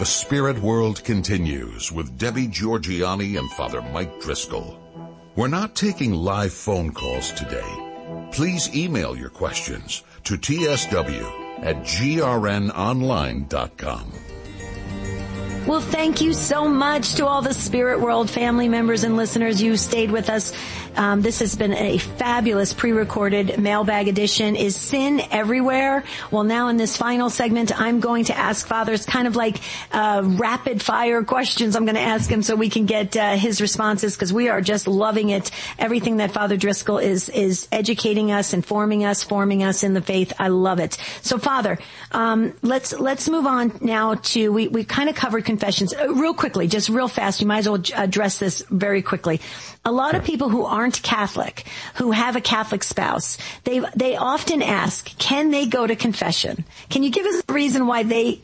The Spirit World continues with Debbie Georgianni and Father Mike Driscoll. We're not taking live phone calls today. Please email your questions to tsw@grnonline.com. Well, thank you so much to all the Spirit World family members and listeners. You stayed with us. This has been a fabulous pre-recorded mailbag edition. Is sin everywhere? Well, now in this final segment, I'm going to ask Father's kind of like rapid fire questions. I'm going to ask him so we can get his responses, because we are just loving it. Everything that Father Driscoll is educating us, informing us, forming us in the faith. I love it. So, Father, let's move on now to we kind of covered confessions real quickly, just real fast. You might as well address this very quickly. A lot of people who aren't Catholic, who have a Catholic spouse, they often ask, can they go to confession? Can you give us a reason why they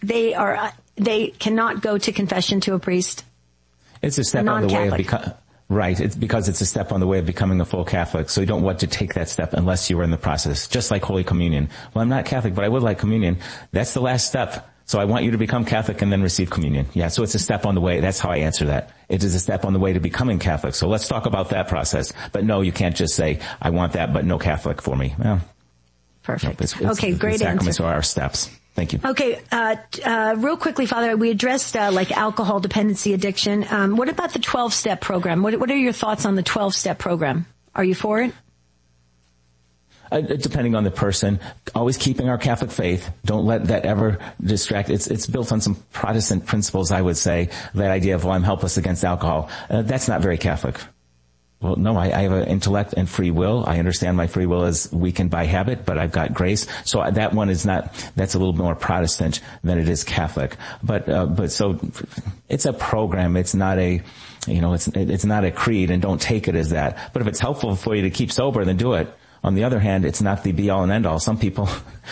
cannot go to confession to a priest? It's a step on the way of becoming. Right. It's because it's a step on the way of becoming a full Catholic. So you don't want to take that step unless you are in the process. Just like Holy Communion. Well, I'm not Catholic, but I would like communion. That's the last step. So I want you to become Catholic and then receive communion. Yeah, so it's a step on the way. That's how I answer that. It is a step on the way to becoming Catholic. So let's talk about that process. But no, you can't just say, I want that, but no Catholic for me. Well, perfect. Okay, great answer. Sacraments are our steps. Thank you. Okay, real quickly, Father, we addressed like alcohol dependency addiction. What about the 12-step program? What are your thoughts on the 12-step program? Are you for it? Depending on the person, always keeping our Catholic faith. Don't let that ever distract. It's built on some Protestant principles, I would say. That idea of, well, I'm helpless against alcohol. That's not very Catholic. Well, no, I have an intellect and free will. I understand my free will is weakened by habit, but I've got grace. So that one is not, that's a little more Protestant than it is Catholic. But so it's a program. It's not it's not a creed, and don't take it as that. But if it's helpful for you to keep sober, then do it. On the other hand, it's not the be-all and end-all. Some people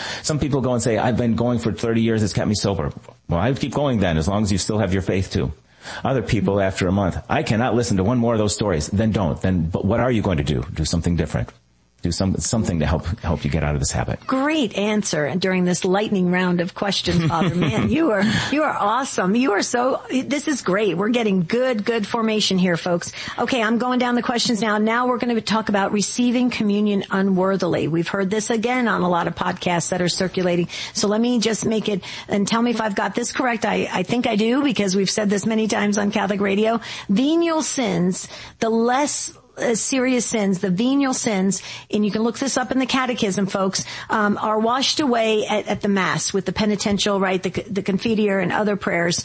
go and say, I've been going for 30 years, it's kept me sober. Well, I'd keep going then, as long as you still have your faith too. Other people, after a month, I cannot listen to one more of those stories. Then don't. But what are you going to do? Do something different. Do something to help you get out of this habit. Great answer during this lightning round of questions, Father. Man, you are awesome. This is great. We're getting good formation here, folks. Okay, I'm going down the questions now. Now we're going to talk about receiving communion unworthily. We've heard this again on a lot of podcasts that are circulating. So let me just make it, and tell me if I've got this correct. I think I do, because we've said this many times on Catholic radio. Venial sins, the less serious sins, the venial sins, and you can look this up in the catechism, folks, are washed away at the Mass with the penitential, right, the Confiteor and other prayers,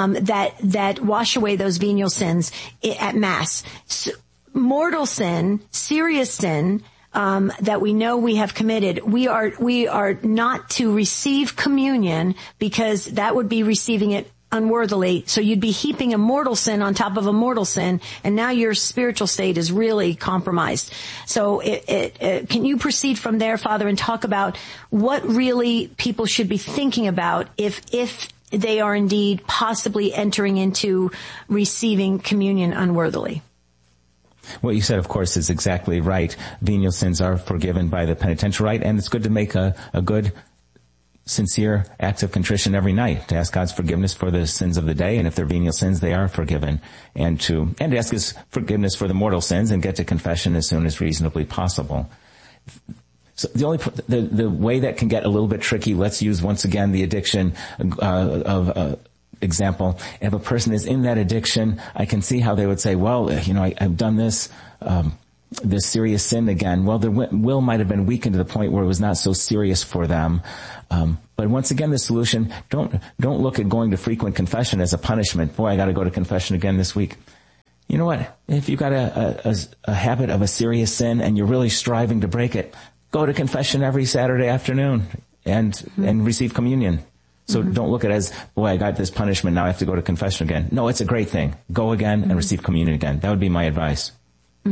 that wash away those venial sins at Mass. So, mortal sin, serious sin, that we know we have committed, we are not to receive communion, because that would be receiving it unworthily. So you'd be heaping a mortal sin on top of a mortal sin, and now your spiritual state is really compromised. So can you proceed from there, Father, and talk about what really people should be thinking about if they are indeed possibly entering into receiving communion unworthily? What you said, of course, is exactly right. Venial sins are forgiven by the penitential rite, and it's good to make a good sincere acts of contrition every night, to ask God's forgiveness for the sins of the day, and if they're venial sins, they are forgiven, and to ask His forgiveness for the mortal sins, and get to confession as soon as reasonably possible. So the way that can get a little bit tricky, let's use once again the addiction example. If a person is in that addiction, I can see how they would say, well, I've done this serious sin again. Well, their will might have been weakened to the point where it was not so serious for them. But once again, the solution, don't look at going to frequent confession as a punishment. Boy, I got to go to confession again this week. You know what? If you've got a habit of a serious sin and you're really striving to break it, go to confession every Saturday afternoon and receive communion. So don't look at it as, boy, I got this punishment, now I have to go to confession again. No, it's a great thing. Go again and receive communion again. That would be my advice.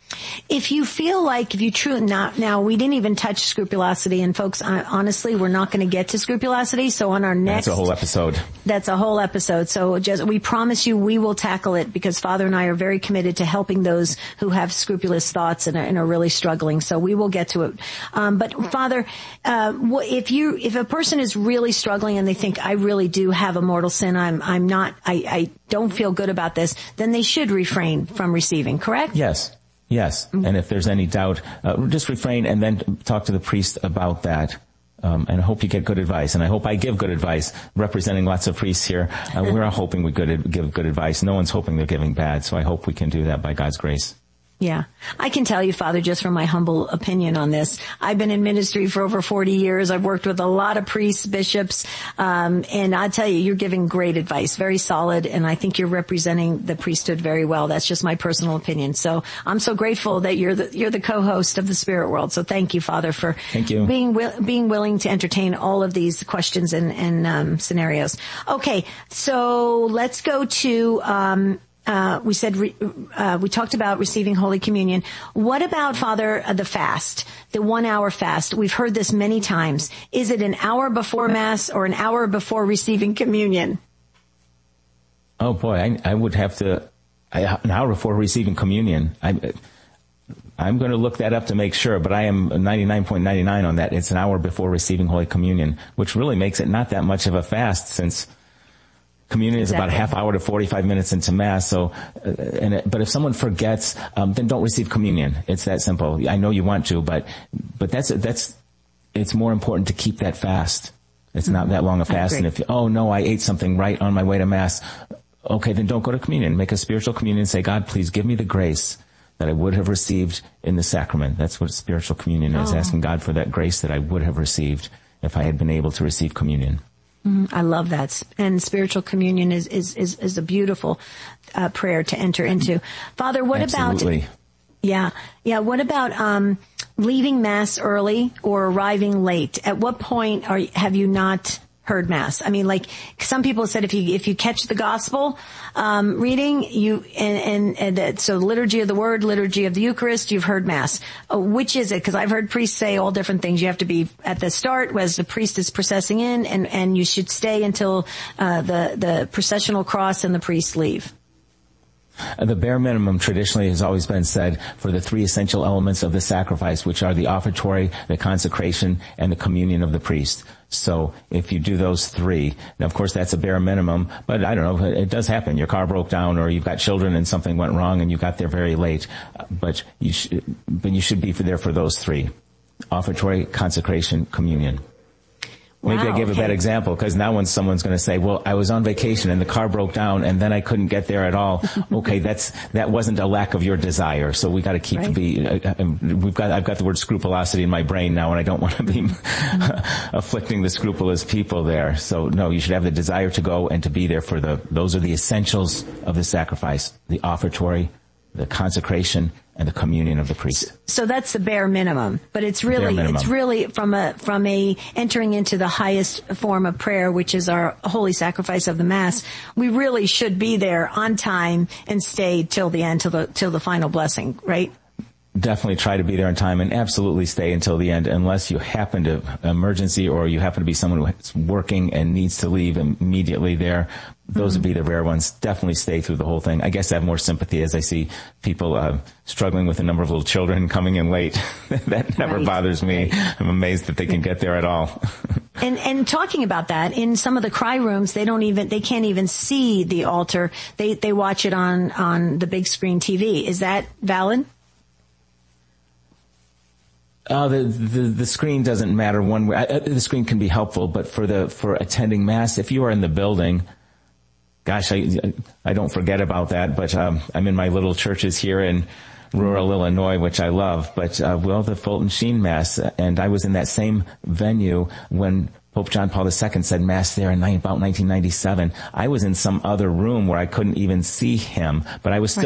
If you feel like, if you truly, now we didn't even touch scrupulosity, and folks, honestly, we're not going to get to scrupulosity, so on our next... That's a whole episode. That's a whole episode, so we promise you we will tackle it, because Father and I are very committed to helping those who have scrupulous thoughts and are really struggling, so we will get to it. But Father, if a person is really struggling and they think, I really do have a mortal sin, I don't feel good about this, then they should refrain from receiving, correct? Yes. And if there's any doubt, just refrain and then talk to the priest about that. And I hope you get good advice. And I hope I give good advice, representing lots of priests here. We're all hoping we give good advice. No one's hoping they're giving bad. So I hope we can do that by God's grace. Yeah. I can tell you, Father, just from my humble opinion on this, I've been in ministry for over 40 years. I've worked with a lot of priests, bishops, and I tell you, you're giving great advice, very solid, and I think you're representing the priesthood very well. That's just my personal opinion. So I'm so grateful that you're the co-host of the Spirit World. So thank you, Father, for thank you. being willing to entertain all of these questions and scenarios. Okay, so let's go to we talked about receiving Holy Communion. What about, Father, the fast, the 1 hour fast? We've heard this many times. Is it an hour before Mass or an hour before receiving communion? Oh boy, I would have to, an hour before receiving communion. I'm going to look that up to make sure, but I am 99.99 on that. It's an hour before receiving Holy Communion, which really makes it not that much of a fast, since communion is about a half hour to 45 minutes into Mass. So, but if someone forgets, then don't receive communion. It's that simple. I know you want to, but it's more important to keep that fast. It's not that long a fast. And if I ate something right on my way to Mass, okay, then don't go to communion. Make a spiritual communion and say, God, please give me the grace that I would have received in the sacrament. That's what spiritual communion is, asking God for that grace that I would have received if I had been able to receive communion. I love that. And spiritual communion is a beautiful prayer to enter into. Father, what Absolutely. What about leaving Mass early or arriving late? At what point have you not heard Mass? I mean, like some people said, if you catch the gospel reading, so liturgy of the Word, liturgy of the Eucharist, you've heard Mass. Which is it? Because I've heard priests say all different things. You have to be at the start as the priest is processing in, and you should stay until the processional cross and the priests leave. The bare minimum traditionally has always been said for the three essential elements of the sacrifice, which are the offertory, the consecration, and the communion of the priest. So if you do those three, now of course that's a bare minimum, but I don't know, it does happen. Your car broke down, or you've got children and something went wrong and you got there very late. But you should be there for those three: offertory, consecration, communion. Wow, maybe I gave a bad example, because now when someone's going to say, well, I was on vacation and the car broke down and then I couldn't get there at all. Okay, that wasn't a lack of your desire. So we got to keep I've got the word scrupulosity in my brain now, and I don't want to be afflicting the scrupulous people there. So no, you should have the desire to go and to be there for those are the essentials of the sacrifice: the offertory, the consecration, and the communion of the priest. So that's the bare minimum, but it's really from a entering into the highest form of prayer, which is our holy sacrifice of the Mass. We really should be there on time and stay till the end, till the final blessing, right? Definitely try to be there on time, and absolutely stay until the end, unless you happen to emergency or you happen to be someone who's working and needs to leave immediately there. Those would be the rare ones. Definitely stay through the whole thing. I guess I have more sympathy as I see people struggling with a number of little children coming in late. That never bothers me. I'm amazed that they can get there at all. And talking about that, in some of the cry rooms, they can't even see the altar. They watch it on the big screen TV. Is that valid? The screen doesn't matter one way. The screen can be helpful, but for attending Mass, if you are in the building, gosh, I don't forget about that, but I'm in my little churches here in rural Illinois, which I love, but the Fulton Sheen Mass, and I was in that same venue when Pope John Paul II said Mass there in about 1997. I was in some other room where I couldn't even see him, but I was still